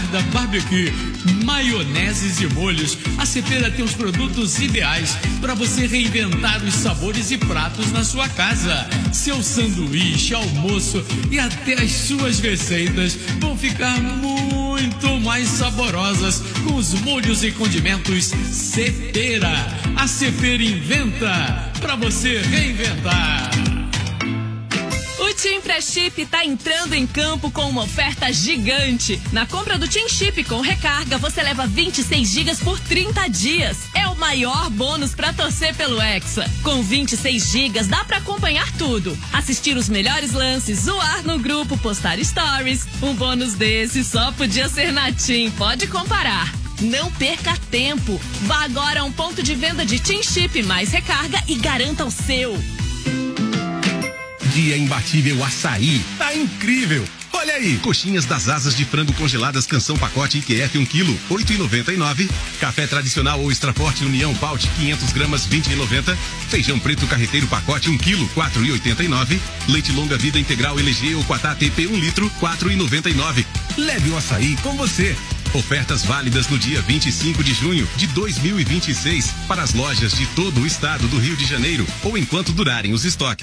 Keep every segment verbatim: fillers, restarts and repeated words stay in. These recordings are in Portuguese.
mostarda, barbecue, maioneses e molhos. A Cepera tem os produtos ideais para você reinventar os sabores e pratos na sua casa. Seu sanduíche, almoço e até as suas receitas vão ficar muito mais saborosas com os molhos e condimentos Cepera. A Cepera inventa para você reinventar. O Tim Pré-Chip tá entrando em campo com uma oferta gigante. Na compra do Tim Chip com recarga, você leva vinte e seis gigas por trinta dias. É o maior bônus pra torcer pelo Hexa. Com vinte e seis gigas dá pra acompanhar tudo. Assistir os melhores lances, zoar no grupo, postar stories. Um bônus desse só podia ser na Tim. Pode comparar. Não perca tempo. Vá agora a um ponto de venda de Tim Chip mais recarga e garanta o seu. Dia imbatível Açaí. Tá incrível! Olha aí, coxinhas das asas de frango congeladas Canção Pacote I Q F um quilo, oito reais e noventa e nove centavos. Café tradicional ou Extra Forte União Paute quinhentas gramas, vinte reais e noventa centavos. Feijão preto carreteiro pacote um quilo, quatro reais e oitenta e nove centavos. Leite longa vida integral L G ou Quatá T P um litro, quatro reais e noventa e nove centavos. Leve o açaí com você. Ofertas válidas no dia vinte e cinco de junho de dois mil e vinte e seis para as lojas de todo o estado do Rio de Janeiro ou enquanto durarem os estoques.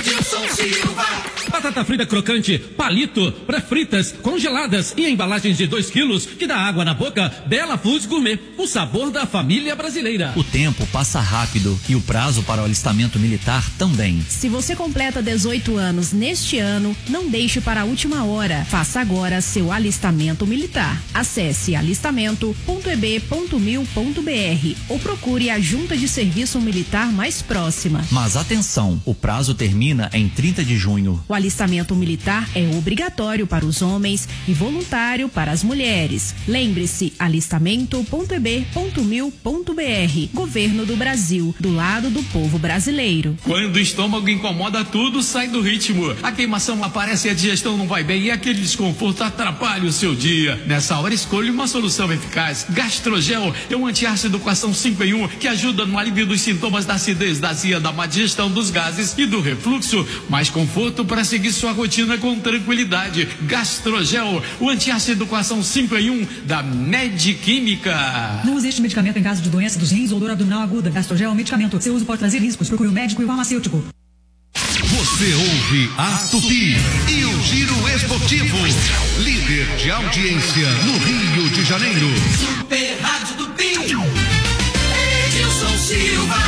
Batata frita crocante, palito, pré-fritas, congeladas e embalagens de dois quilos que dá água na boca. Bela Foods Gourmet, o sabor da família brasileira. O tempo passa rápido e o prazo para o alistamento militar também. Se você completa dezoito anos neste ano, não deixe para a última hora. Faça agora seu alistamento militar. Acesse alistamento ponto e b ponto mil ponto b r ou procure a junta de serviço militar mais próxima. Mas atenção, o prazo termina em trinta de junho. O alistamento militar é obrigatório para os homens e voluntário para as mulheres. Lembre-se, alistamento ponto e b ponto mil ponto b r. Governo do Brasil, do lado do povo brasileiro. Quando o estômago incomoda tudo, sai do ritmo. A queimação aparece e a digestão não vai bem e aquele desconforto atrapalha o seu dia. Nessa hora, escolha uma solução eficaz. Gastrogel é um antiácido com ação cinco em um que ajuda no alívio dos sintomas da acidez, da azia, da má digestão, dos gases e do refluxo. Mais conforto para seguir sua rotina com tranquilidade. Gastrogel, o antiácido com ação cinco em um da Medquímica. Não use este medicamento em caso de doença dos rins ou dor abdominal aguda. Gastrogel é um medicamento. Seu uso pode trazer riscos. Procure o médico e o farmacêutico. Você ouve a Tupi e o Giro Esportivo, líder de audiência no Rio de Janeiro. Super Rádio Tupi, Edilson Silva.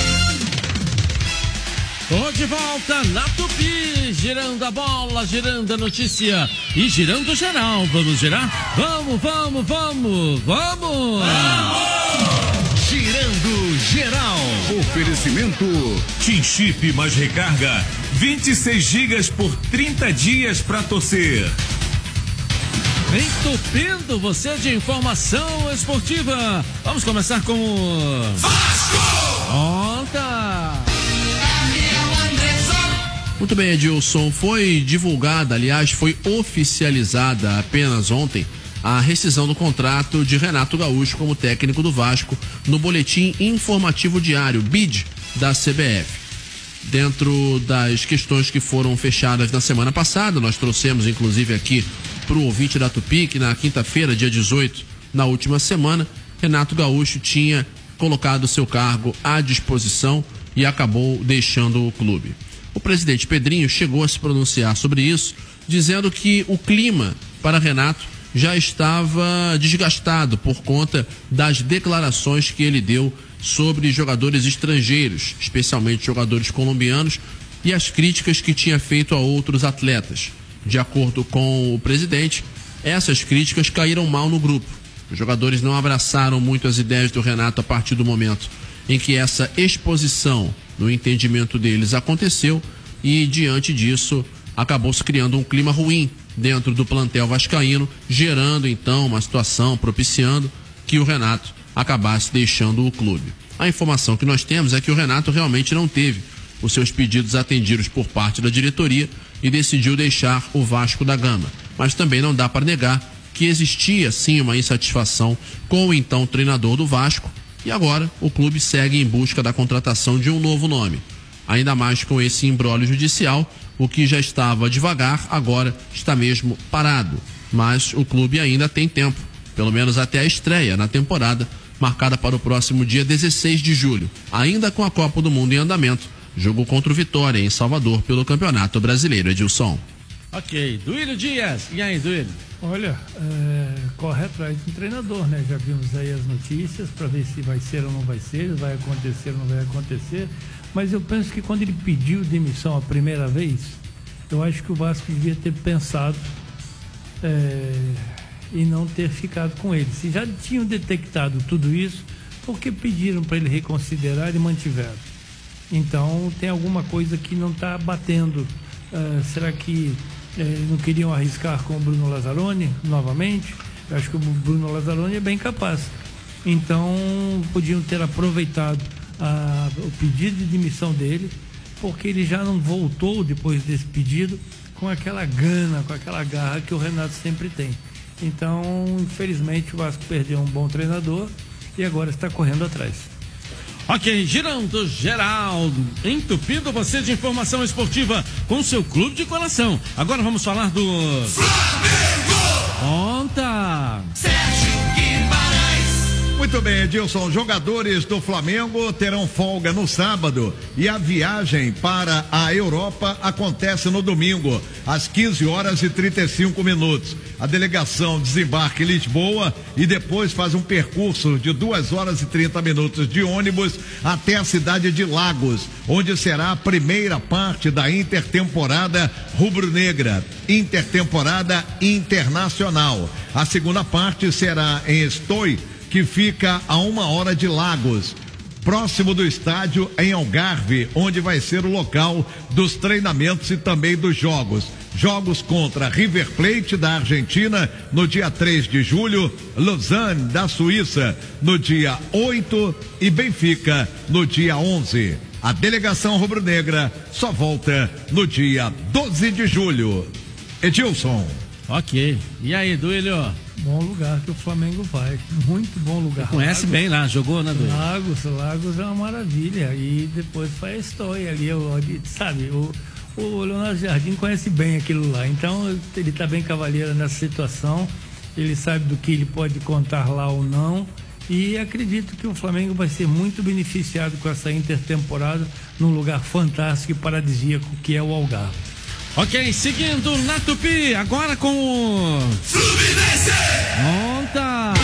Tô de volta na Tupi, girando a bola, girando a notícia e girando geral. Vamos girar? Vamos, vamos, vamos, vamos! Vamos! Girando geral. Oferecimento Tim Chip mais recarga, vinte e seis gigas por trinta dias pra torcer. Entupindo você de informação esportiva. Vamos começar com o Vasco! Conta! Muito bem, Edilson. Foi divulgada, aliás, foi oficializada apenas ontem a rescisão do contrato de Renato Gaúcho como técnico do Vasco no boletim informativo diário, B I D, da C B F. Dentro das questões que foram fechadas na semana passada, nós trouxemos inclusive aqui para o ouvinte da Tupi que na quinta-feira, dia dezoito, na última semana, Renato Gaúcho tinha colocado seu cargo à disposição e acabou deixando o clube. O presidente Pedrinho chegou a se pronunciar sobre isso, dizendo que o clima para Renato já estava desgastado por conta das declarações que ele deu sobre jogadores estrangeiros, especialmente jogadores colombianos, e as críticas que tinha feito a outros atletas. De acordo com o presidente, essas críticas caíram mal no grupo. Os jogadores não abraçaram muito as ideias do Renato a partir do momento em que essa exposição, no entendimento deles, aconteceu, e diante disso acabou se criando um clima ruim dentro do plantel vascaíno, gerando então uma situação, propiciando que o Renato acabasse deixando o clube. A informação que nós temos é que o Renato realmente não teve os seus pedidos atendidos por parte da diretoria e decidiu deixar o Vasco da Gama. Mas também não dá para negar que existia sim uma insatisfação com o então treinador do Vasco, e agora o clube segue em busca da contratação de um novo nome. Ainda mais com esse imbróglio judicial, o que já estava devagar, agora está mesmo parado. mas o clube ainda tem tempo, pelo menos até a estreia na temporada, marcada para o próximo dia dezesseis de julho, ainda com a Copa do Mundo em andamento, jogo contra o Vitória em Salvador pelo Campeonato Brasileiro. Edilson. Ok, Duílio Dias, e aí, Duílio? Olha, é, corre atrás de um treinador, né? Já vimos aí as notícias para ver se vai ser ou não vai ser, vai acontecer ou não vai acontecer, mas eu penso que quando ele pediu demissão a primeira vez, eu acho que o Vasco devia ter pensado é, e não ter ficado com ele. Se já tinham detectado tudo isso, por que pediram para ele reconsiderar e mantiveram? Então tem alguma coisa que não está batendo. Uh, será que eh, não queriam arriscar com o Bruno Lazzaroni novamente? Eu acho que o Bruno Lazzaroni é bem capaz. Então podiam ter aproveitado a, o pedido de demissão dele, porque ele já não voltou depois desse pedido com aquela gana, com aquela garra que o Renato sempre tem. Então, infelizmente, o Vasco perdeu um bom treinador e agora está correndo atrás. Ok, girando geral, entupindo você de informação esportiva com seu clube de coração. Agora vamos falar do Flamengo! Conta! Sérgio Guimarães! Muito bem, Edilson. Jogadores do Flamengo terão folga no sábado e a viagem para a Europa acontece no domingo, às quinze horas e trinta e cinco minutos. A delegação desembarca em Lisboa e depois faz um percurso de duas horas e trinta minutos de ônibus até a cidade de Lagos, onde será a primeira parte da intertemporada rubro-negra, intertemporada internacional. A segunda parte será em Estoril, que fica a uma hora de Lagos, próximo do estádio em Algarve, onde vai ser o local dos treinamentos e também dos jogos. Jogos contra River Plate da Argentina no dia três de julho, Lausanne da Suíça no dia oito e Benfica no dia onze. A delegação rubro-negra só volta no dia doze de julho. Edilson. Ok. E aí, Duílio? Bom lugar que o Flamengo vai. Muito bom lugar. Você conhece Lagos, bem lá, jogou, né, Duílio? Lagos, Lagos é uma maravilha. E depois foi a história ali, sabe? O, o Leonardo Jardim conhece bem aquilo lá. Então ele está bem cavaleiro nessa situação. Ele sabe do que ele pode contar lá ou não. E acredito que o Flamengo vai ser muito beneficiado com essa intertemporada num lugar fantástico e paradisíaco que é o Algarve. Ok, seguindo na Tupi, agora com o Fluminense! Monta!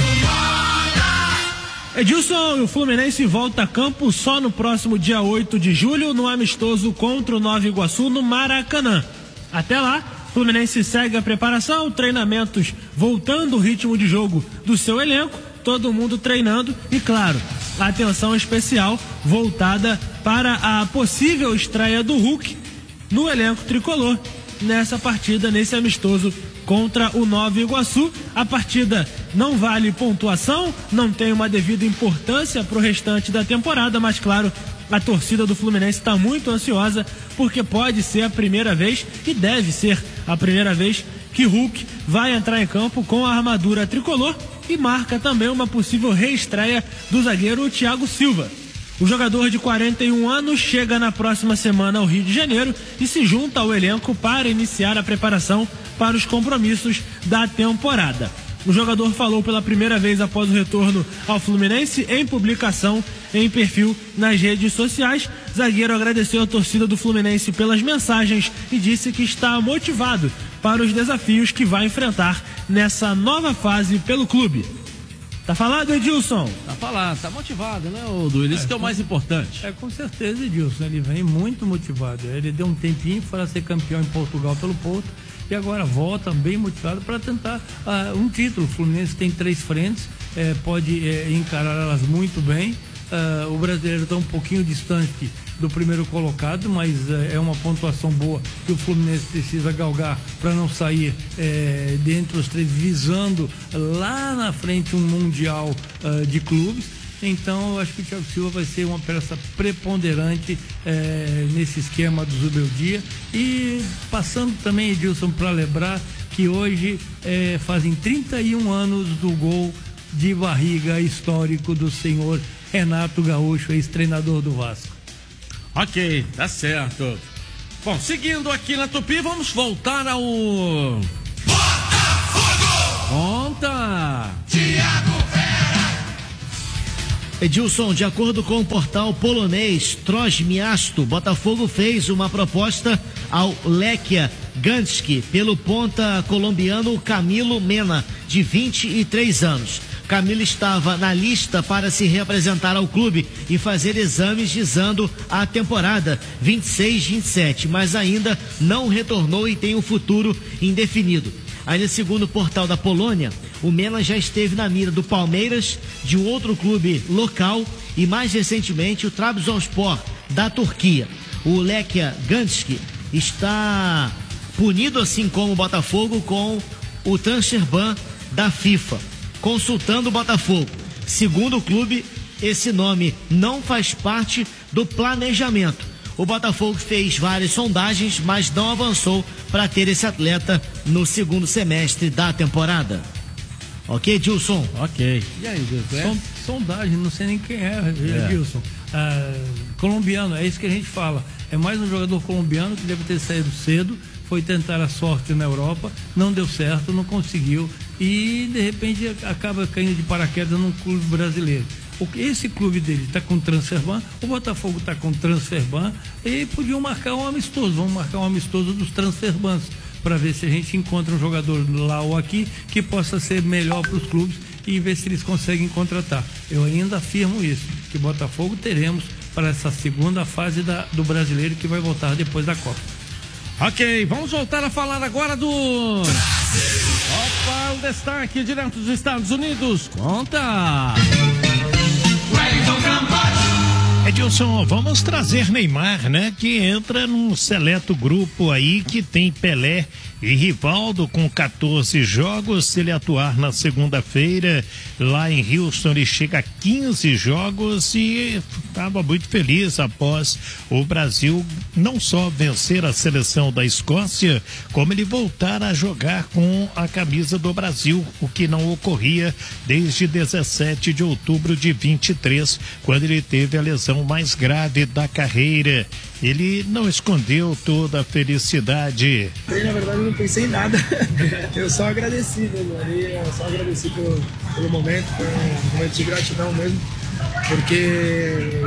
Edilson, o Fluminense volta a campo só no próximo dia oito de julho, no amistoso contra o Nova Iguaçu, no Maracanã. Até lá, o Fluminense segue a preparação, treinamentos voltando o ritmo de jogo do seu elenco, todo mundo treinando e, claro, a atenção especial voltada para a possível estreia do Hulk no elenco tricolor, nessa partida, nesse amistoso contra o Nova Iguaçu. A partida não vale pontuação, não tem uma devida importância para o restante da temporada, mas claro, a torcida do Fluminense está muito ansiosa, porque pode ser a primeira vez, e deve ser a primeira vez, que Hulk vai entrar em campo com a armadura tricolor, e marca também uma possível reestreia do zagueiro Thiago Silva. O jogador de quarenta e um anos chega na próxima semana ao Rio de Janeiro e se junta ao elenco para iniciar a preparação para os compromissos da temporada. O jogador falou pela primeira vez após o retorno ao Fluminense em publicação em perfil nas redes sociais. Zagueiro agradeceu a torcida do Fluminense pelas mensagens e disse que está motivado para os desafios que vai enfrentar nessa nova fase pelo clube. Tá falado, Edilson? Tá falado, tá motivado, né, o Duílio? Isso é, que é o mais importante. É, com certeza, Edilson. Ele vem muito motivado. Ele deu um tempinho para ser campeão em Portugal pelo Porto e agora volta bem motivado para tentar uh, um título. O Fluminense tem três frentes, é, pode é, encarar elas muito bem. Uh, o brasileiro está um pouquinho distante do primeiro colocado, mas uh, é uma pontuação boa que o Fluminense precisa galgar para não sair uh, dentre os três, visando lá na frente um mundial uh, de clubes. Então eu acho que o Thiago Silva vai ser uma peça preponderante uh, nesse esquema do Zubeldia. E passando também, Edilson, para lembrar que hoje uh, fazem trinta e um anos do gol de barriga histórico do senhor Renato Gaúcho, ex-treinador do Vasco. Ok, tá certo. Bom, seguindo aqui na Tupi, vamos voltar ao... Botafogo! Conta! Thiago Edilson, de acordo com o portal polonês Trojmiasto, Botafogo fez uma proposta ao Lechia Gdańsk pelo ponta colombiano Camilo Mena, de vinte e três anos. Camilo estava na lista para se reapresentar ao clube e fazer exames visando a temporada vinte e seis vinte e sete, mas ainda não retornou e tem um futuro indefinido. Ainda segundo o portal da Polônia, o Mena já esteve na mira do Palmeiras, de um outro clube local e mais recentemente o Trabzonspor da Turquia. O Lechia Gdańsk está punido, assim como o Botafogo, com o transfer ban da FIFA. Consultando o Botafogo, segundo o clube, esse nome não faz parte do planejamento. O Botafogo fez várias sondagens, mas não avançou para ter esse atleta no segundo semestre da temporada. Ok, Dilson? Ok. E aí, Dilson? Son, sondagem, não sei nem quem é, é. Dilson. Ah, colombiano, é isso que a gente fala. É mais um jogador colombiano que deve ter saído cedo, foi tentar a sorte na Europa, não deu certo, não conseguiu e de repente acaba caindo de paraquedas num clube brasileiro. Esse clube dele está com transfer ban, o Botafogo está com transfer ban e podiam marcar um amistoso, vamos marcar um amistoso dos transfer bans para ver se a gente encontra um jogador lá ou aqui que possa ser melhor para os clubes e ver se eles conseguem contratar. Eu ainda afirmo isso, que Botafogo teremos para essa segunda fase da, do brasileiro que vai voltar depois da Copa. Ok, vamos voltar a falar agora do Brasil. Opa, o destaque direto dos Estados Unidos. Conta! Edilson, vamos trazer Neymar, né? Que entra num seleto grupo aí que tem Pelé e Rivaldo com quatorze jogos. Se ele atuar na segunda-feira lá em Houston, ele chega a quinze jogos e estava muito feliz após o Brasil não só vencer a seleção da Escócia, como ele voltar a jogar com a camisa do Brasil, o que não ocorria desde dezessete de outubro de vinte e três, quando ele teve a lesão mais grave da carreira. Ele não escondeu toda a felicidade. Eu, na verdade, não pensei em nada. Eu só agradeci, né, eu só agradeci pelo, pelo momento, foi um momento de gratidão mesmo, porque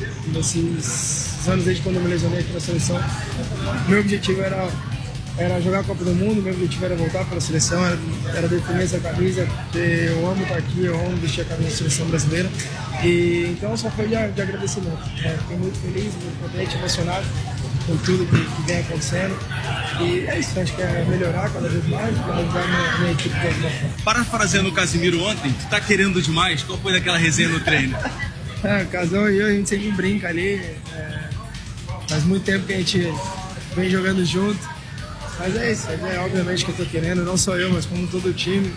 nesses anos desde quando eu me lesionei aqui na seleção, meu objetivo era, era jogar a Copa do Mundo, meu objetivo era voltar para a seleção, era, era defender essa camisa, porque eu amo estar aqui, eu amo vestir a camisa da seleção brasileira. E então só foi de, de agradecimento. É, fiquei muito feliz, muito contente, emocionado com tudo que, que vem acontecendo. E é isso, acho que é melhorar cada vez mais, para ajudar a minha, minha equipe de alguma forma. Parafraseando o Casimiro ontem, tu tá querendo demais? Qual foi daquela resenha no treino? É, o Casão e eu, a gente sempre brinca ali. É, faz muito tempo que a gente vem jogando junto. Mas é isso, é obviamente que eu tô querendo, não só eu, mas como todo o time.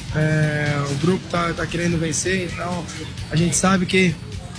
É, o grupo tá, tá querendo vencer, então a gente sabe que,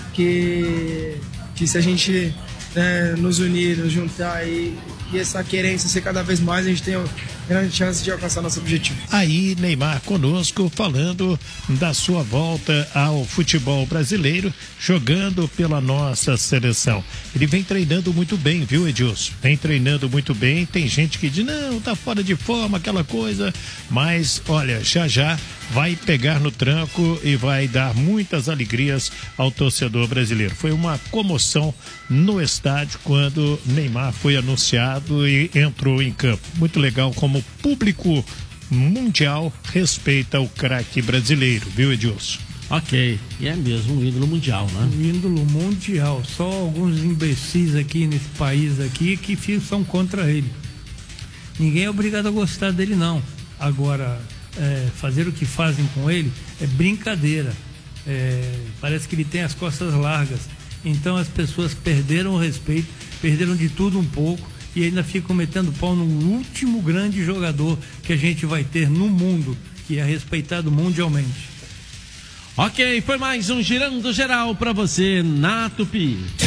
que, que se a gente é, nos unir, nos juntar e, e essa querência ser cada vez mais, a gente tem grande chance de alcançar nosso objetivo. Aí Neymar conosco falando da sua volta ao futebol brasileiro, jogando pela nossa seleção. Ele vem treinando muito bem, viu, Edilson? Vem treinando muito bem. Tem gente que diz, não, tá fora de forma, aquela coisa, mas olha, já já vai pegar no tranco e vai dar muitas alegrias ao torcedor brasileiro. Foi uma comoção no estádio quando Neymar foi anunciado e entrou em campo. Muito legal como o público mundial respeita o craque brasileiro, viu, Edilson? Ok, e é mesmo um ídolo mundial, né? Um ídolo mundial. Só alguns imbecis aqui nesse país aqui que são contra ele. Ninguém é obrigado a gostar dele, não. Agora, é, fazer o que fazem com ele é brincadeira. É, parece que ele tem as costas largas. Então as pessoas perderam o respeito, perderam de tudo um pouco e ainda ficam metendo pau no último grande jogador que a gente vai ter no mundo, que é respeitado mundialmente. Ok, foi mais um Girando Geral pra você na Tupi.